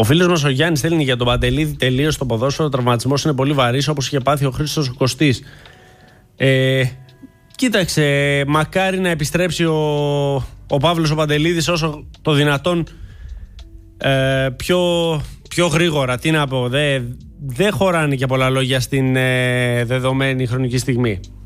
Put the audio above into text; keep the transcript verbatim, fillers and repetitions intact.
Ο φίλος μας ο Γιάννης στέλνει για τον Παντελίδη τελείως στο ποδόσφαιρο. Ο τραυματισμός είναι πολύ βαρύς, όπως είχε πάθει ο Χρήστος ο Κωστής. Ε, κοίταξε, μακάρι να επιστρέψει ο, ο Παύλος ο Παντελίδης όσο το δυνατόν ε, πιο, πιο γρήγορα. Τι να πω, δεν δε χωράνε και πολλά λόγια στην ε, δεδομένη χρονική στιγμή.